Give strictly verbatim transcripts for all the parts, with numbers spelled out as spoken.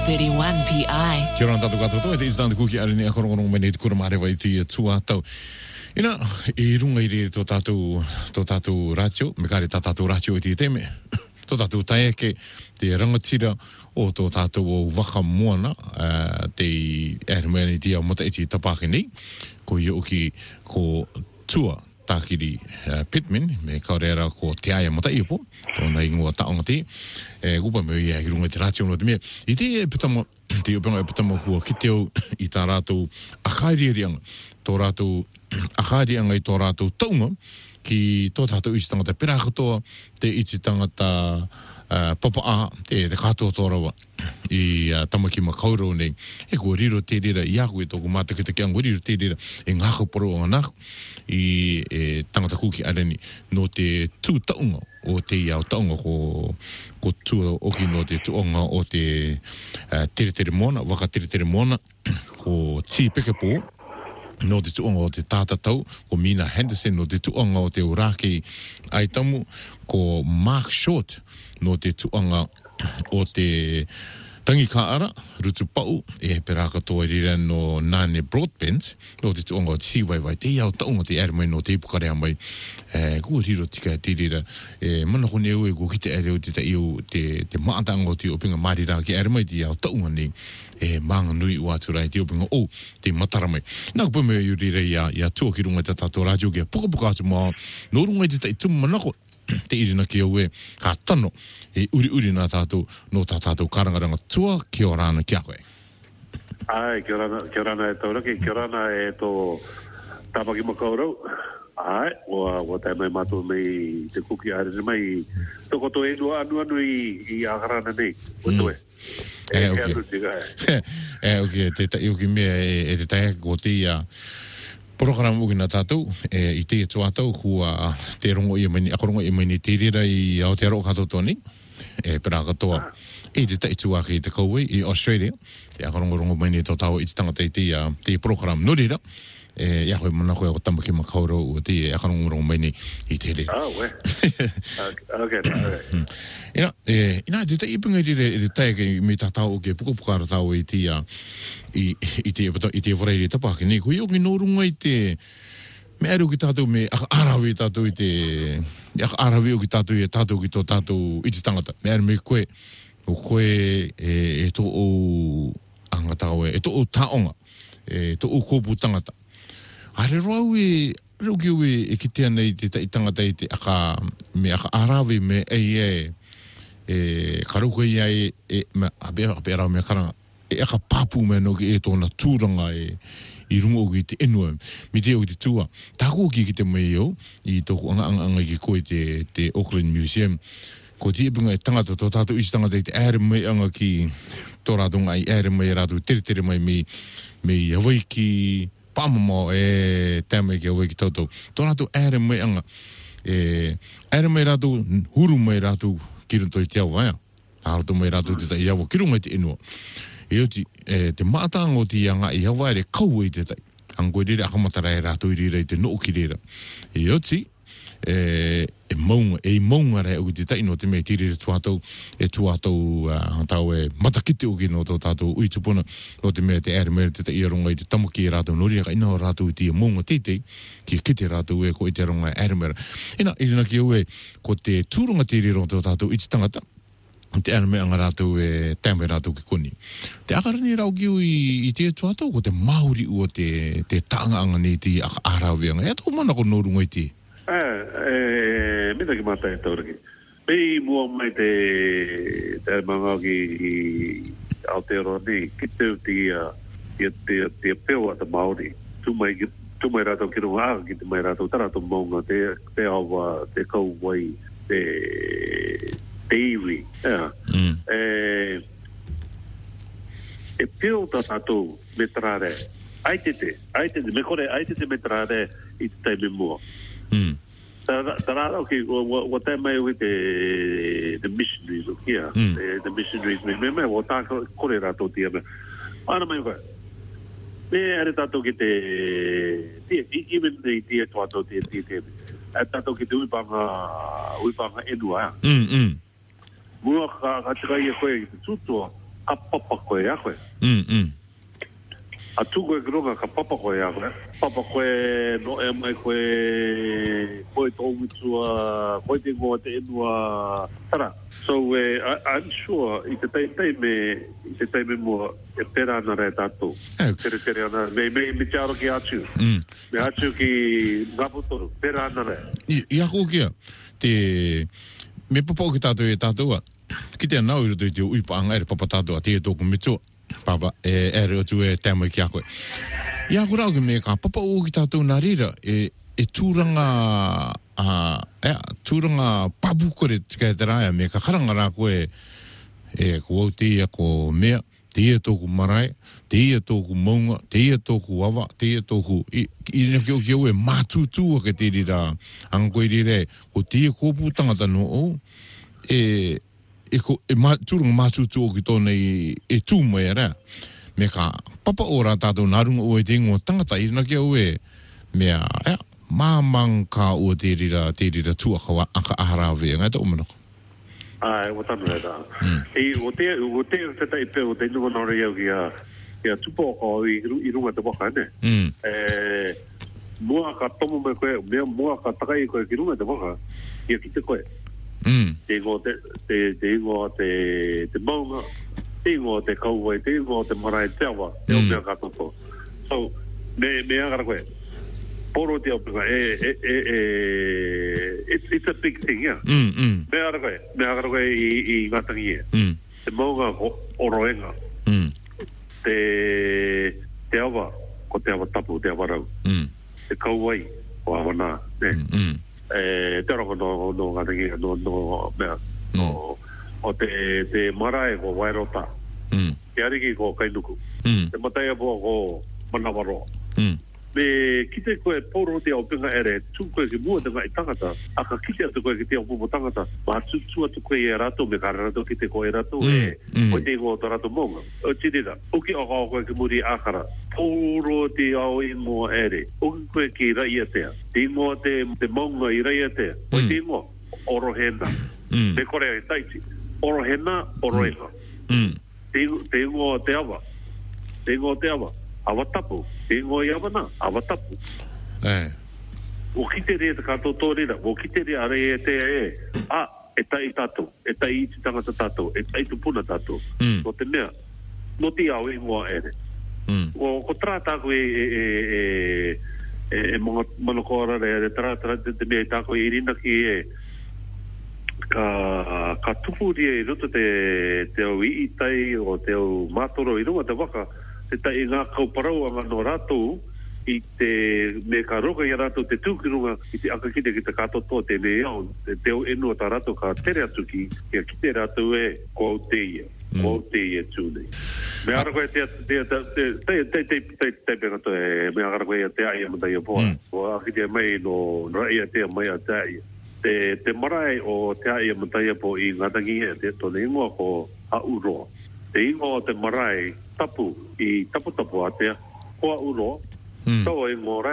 thirty-one P I. Kia ora tātou katoa, e te istāna kuki are ni a korongorongo mai nei te kura marewa i te tuatau. Ina, i runga i re tō tātou, tō tātou rātio, me kāre tā tātou rātio i te teme. Tō tātou taeke, te rangatira o tō tātou o waka moana, uh, te ere ni te au mata iti tapake nei, ko i oki ko tua tākiri uh, Pitman, me kaurera ko te aia mata ipo, tōna ingoa taonga te, e kupa me ia i runga i te rātio no te mea. I te e pitama, te upenga e pitama kua ki teo i tā rātou akairiarianga, tō rātou akairianga i tō rātou taunga, ki tō tātou isi tangata pera katoa, te iti tangata uh, papa a, te te katoa tōrawa, i uh, tamaki ma kaurau nei, e kua riro te rira, i aku e tōku mātaka te kiango, riro te rira, e ngāko poro o ngāko, i e, tangata kuki areni, no te tū taunga, o te iau taunga ko, ko tū oki no te tuonga o te uh, tere tere mona, waka tere tere mona, ko tī peke pō, no te tuonga o te tātatau, ko Mina Henderson, no te tuonga o te urake ai tamu, ko Mark Short, no te tuonga o te tangi ka ara, rutu pau, e pera katoa rira no Nane Broadbent, no te tuonga o te siwaiwai, te iau taunga te ere mai no te ipukarea mai, e, kua riro tika te rira, e, mana kone ue kua ki te ere o te ta iu, te, te maatanga o te opinga marira ki ere mai te iau taunga nei, e manga nui ua turai te opinga o te mataramai. Nā ka pume i rira ia, ia tua ki runga te tātou rādio kia puka puka atu maa, no runga i te tai tumu manako, te irina ki au e ka tano, e uri uri nā tātou, no tā tātou karangaranga tua, kia orana kia koe. Ai, kia orana, kia orana e tauraki, kia orana e tō tāpaki makaurau. Ai, oa, oa tai mai mātou mai te kuki arene mai, toko tō enu anu anu i, i agarana nei, o toe. E, ok. E, ok, te tai uki mea e, e te tai ko te ia program uki nā tātou, e, i te tuatau, kua te rongo i mani, ako rongo i mani te rira i Aotearoa katoa ni, e pera katoa, e te tai tuaki i te kauwe i Australia, e ako rongo rongo mani tō tau i te tangata i te, uh, te program no rira, e ia koe mana koe o tamaki makauro o te e akarongo rongo mai ni i te re. Oh, we. Okay, okay. Ina, e, ina, te te ipunga i te re tae ke me tā tau o ke puka puka ara tau i te i, i te i te whareiri tapake nei, koe oki no runga i te me aru ki tātou me aka arawi tātou i te aka arawi o ki tātou i tātou ki tō tātou i te tangata. Me aru me koe o koe e, e tō o angata oe, e tō o taonga, e tō o kōpu tangata. Are roau e, roki ue e kitea nei te tangata i te aka, me aka arawe me ei e, e karuko i ai, e, me, abe, abe arau me karanga, e aka papu me no ki e tōna tūranga e, i rungo ki te enua, mi te o ki te tua. Tāko ki ki te mei au, i tōku anga anga anga ki koe te, te Auckland Museum, ko te ipunga e tangata tō tātou isi tangata i te ere mei anga ki tō rātunga i ere mei rātu, tere tere mai mei, mei awai ki pāmamo e tēmei ki awai ki tautau. Tō rātu ere mei anga, e ere mei rātu, huru mei rātu ki runto i te awa, ea. Āratu mei rātu te tai awa, ki runga i te enua. E oti, e, te mātanga o te ianga i awa ere kau i te tai. Ango i rere akamatara e rātu i rira i te noo ki rira. E oti, e, e maunga, e maunga rea o te tai no te mei tiri re tuatau, e tuatau uh, tau e matakite o ki no tō tātou uitupuna no te mea te ere mea te tai aronga i te tamaki e rātou nori aka ina o rātou i te maunga tētei ki kite rātou e ko i te aronga e ere mea. Ina, irina ki au e ko te tūrunga tiri ro tō tātou i te tangata, te ere mea anga rātou e tēmei rātou ki koni. Te akarani rau ki i, i te tuatau ko te Māori ua te, te taanga anga ni te aka āraweanga. E tō mana ko nōrunga i te? Eh, eh, me taki mata e tauraki. Pei mua mai te te manga ki i Aotearoa nei, ki te te te te te peo a te Māori. Tu mai ki tu mai rātou ki runga aka ki te mai rātou taratou maunga te te awa, te kauwai, te te iwi. Yeah. Mm. E e peo ta tātou me tarare. Ai te te, ai te te, me kore ai te te me tarare i te tai me mua. Mm. Tarara, okay, what that may with the the missionaries of here, mm. the, the missionaries, me me what ta kore rato tia me. Ana mai vai. Me are tato ki te te even the tia tato te te te. Tato ki te uipanga uipanga enua. Mm mm. Mua ka ka tika ia koe ki te tutua, a papa koe a koe. Mm, mm. A tu koe kirunga ka papa koe a koe. Papa koe no e mai koe koe tō mitua, koe te ngoa te enua tara. So uh, I, I'm sure i te tai tai me, i te tai me mua e pera ana rea tātou. Tere tere ana, me, me, me te aro ki atu. Mm. Me atu ki ngaputoru, pera ana rea. I, i ako kia, te, me papa o ki tātou e tātou a, ki te anau i ruto i te uipaanga ere papa tātou a te e tōku mitua. Papa, e ere o tu e tēmai ki a koe. I ako rau ki me ka papa o ki tātou nā rira, e, e tūranga, a, e, tūranga papu kore tika e te rāia, me ka karanga rā koe, e, ko au te ia ko mea, te ia tōku marae, te ia tōku maunga, te ia tōku awa, te ia tōku, i, i na ki o ki au e mātūtūa ke te rira, anga koe rire, ko te ia kōpū tangata no o, e, e ko e ma turunga mātūtū o ki tōna i e tū mai ara. Me ka papa o rā tātou nārunga o e te ingo tangata i na kia o e mea ea māmang ka o te rira te rira tūa kawa aka ahara ave ngai ta umanako. Ai, o tanu e tā. E o te o te o te tai pe o te inunga nore iau ki a ki a tupo o i, i runga te waka ne. Mm. E, mua ka tomo me koe, mea mua ka takai koe ki runga te waka i a ki te koe. Mm. Te ingo te, te, te ingo te, te maunga, te ingo te kauwai, te ingo te marae te awa, te o mea katoto. So, me, me agara koe, poro te au pinga, e, e, e, e, it's, it's a big thing, yeah. Mm, mm. Me agara koe, me agara koe i, i ngatangi e. Mm. Te maunga ko oroenga, Mm. te, te awa, ko te awa tapu, te awa rau. Mm. Te kauwai, ko awa nā, ne. Mm. Mm. E te roko no no ngatangi no no mea no o te te marae ko wairota Mm. te ariki ko kainuku Mm. te matai apo ko manawaro Mm. me kite koe poro te au pinga ere tu koe ki mua te ngai tangata aka kite atu koe ki te au pupo tangata ma tu tu atu koe e rato me kare rato kite koe rato e o te ingo to rato monga o tirira uki o kao koe ki muri akara poro te au ingo ere uki koe ki rai atea te ingo te, te monga i rai atea o te ingo orohena me kore e taiti orohena orohena te, te ingo te awa te ingo te awa awa tapu, te ingo i awa nā, awa tapu. Eh. O kite rea te kato tōrera, o kite rea are e te e, a, e tai tātou, e tai iti tangata tātou, e tai tupuna tātou. Mm. O te mea, no ti au ingoa ere. Mm. O ko tra tāko e, e, e, e, e mga manokora re, e tra tra te, te mea i tāko i rina ki e, ka, ka tupu rea i roto te, te au i tai o te au mātoro i runga te waka, te tai ngā kauparau anga no rātou i te me ka roka i rātou te tūkirunga i te akakite ki te katotoa te me au te teo enua tā rātou ka tere atu ki kia ki te rātou e ko au te ia ko au te ia tūnei me ara koe te te te te te te te te penga to e me ara koe te aia mata ia poa o akite mai no no ia te mai a te aia te te marae o te aia mata ia po i ngatangi e te tone ingoa ko a uroa te ingoa te marae tapu i tapu tapu atea koa uroa mm. tau e ngore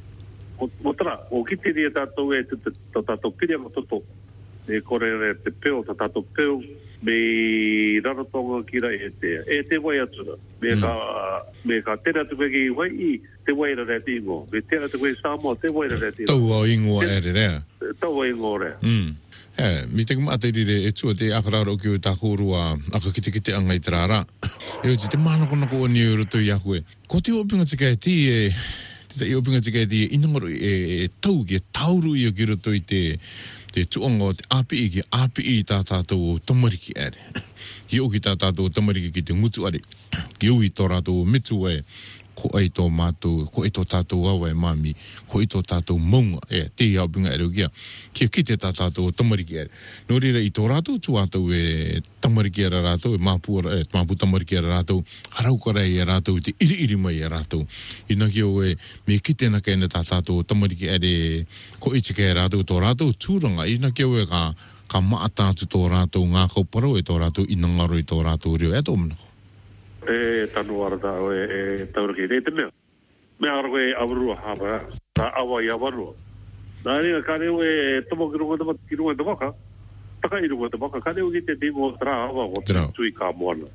o tara o kiti ria tātou e te tātou piria ma toto e kore te peo ta tātou peo me raratonga ki rai e te e te wai atura me mm. ka me ka tera tu koe ki wai i te wai rare te ingo me tera tu koe Samoa te wai rare te ingo tau au ingoa ere rea tau au ingoa rea mm. Eh, mi te kumata i rire e tua te akararo ki o tā kōrua aka kite kite anga i te rāra. E o te mānako nako o ni o roto i aku e. Ko te opinga tika e ti e, te te opinga tika e ti e inangaro e, e tau ki e tauru i o ki roto i te, te tuanga o te api i ki api i tā tātou o tamariki ere. Ki o ki tā tātou o tamariki ki te ngutu are. Ki o i tō rātou mitu e. Ko ai tō mātou, ko ai tō tātou awa e mami, ko ai tō tātou maunga, e, te iau pinga e reu kia. Kia ki te tā tātou tamariki ere. Nō rira i tō rātou tū ātou e tamariki ere rātou, e māpu, e, māpu tamariki ere rātou, araukarei e rātou, te iri iri mai e rātou. Ina ki o e, me ki tēnā kēne tā tātou tamariki ere, ko itika e rātou tō rātou tūranga, ina ki o e ka, ka maatātu tō rātou ngā kauparau e tō rātou inangaro i tō rātou reo, e tō manako. e tanu ara ta e e taura ki te mea me ara koe awarua hapa ta awa i awarua na ringa ka reo e tomo ki runga tama ki runga te waka taka i runga te waka ka reo ki te tingo tra awa o tui ka moana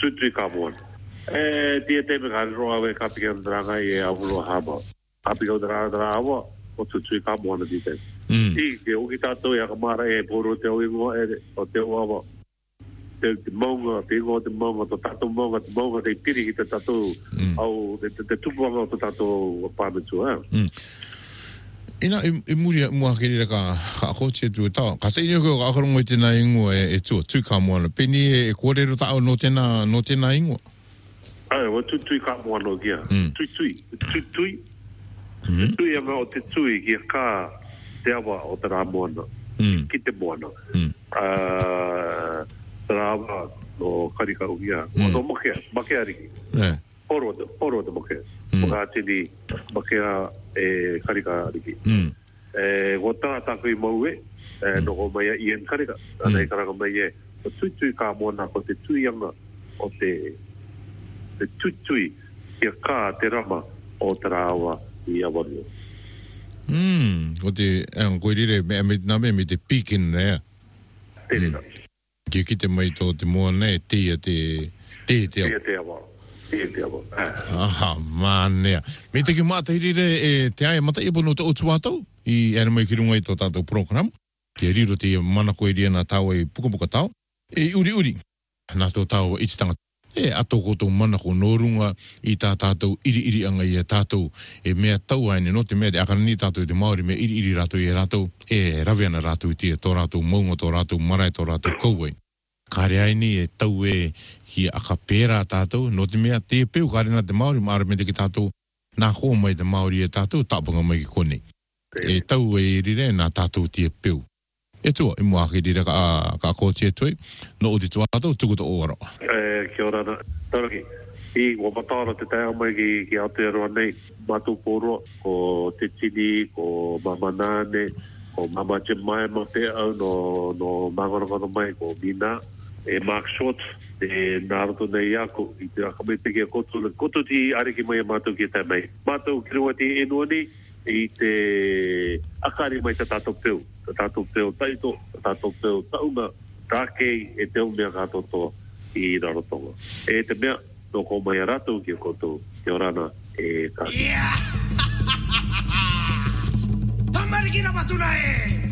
tui tui ka moana. E tia te me ka roa we ka pika ndranga e avulo hama. Ka pika ndranga ndranga awa o tui tui ka moana di te. I ke uki tātou e akamara e poro te o ingoa e o te o awa. Te maunga, te ingoa te maunga, to tātou maunga, te maunga te piri ki te tātou au te tupuanga o te tātou pāmetu. Ina e muri mua kere ka akoche tu ta ka te ino ka akarongo i tēnā ingoa e tu tui ka moana peni e kōrero tau no tēnā no tēnā ingoa ai o tu tui ka moana kia tui tui tui tui tui anga o te tui kia ka te awa o te rā moana ki te moana te rā awa no karika o kia o no makea makea riki poro te poro te makea maka tini makea e karika riki. E gota tako i mau e, no o mai i en karika. Ana i karaka mai e, o tui tui ka moana ko te tuianga o te te tui tui kia ka te rama o te rāua i awaru. Mm, o te, ang koe rire, me name me te pikin rea. Te rira. Kia ki te mai tō te moana e tia te, te te Tia te awa. Aha, manea. Me te ki mata hirire e te aia mata ipo no te otu atau i ere mai ki runga i tō tātou program. Ke riro te mana koe ria nā tau e puka puka tau. E uri uri. Nā tō tau i titanga. E ato koto mana ko no runga i tā tātou iri iri anga i a tātou e mea tau aine no te mea te akarani tātou te Māori mea iri iri rātou i a rātou e rawiana rātou i tia tō rātou maunga tō rātou marae tō rātou kouai. Kāre aini e tau e ki aka pēra tātou, no te mea te peu kārena te Māori, maare me te ki tātou, nā hoa mai te Māori e tātou, tāpanga mai ki kone. E tau e rire, nā tātou te peu. E tua, i mua ki rire ka, ka kōtia tui, no o te tua tātou, tuku to ora. E, kia ora na, taraki, i o matara te taia mai ki, ki Aotearoa nei, mātou pōroa, ko te tini, ko mamanane, ko mama te mai ma te au, no, no mangorangono mai, ko Mina, e Mark Short, e Naruto nei ako, i te akamai te kia koto, koto ti ariki mai a mātou ki tai mai. Mātou ki rua ti enua ni, i te akari mai te tātou peu, te tātou peu taito, te tātou peu taunga, tākei e te umea kātoto i Rarotonga. E te mea, no ko mai a rātou ki koto, te orana e kāki. Yeah! Tamariki na matuna e!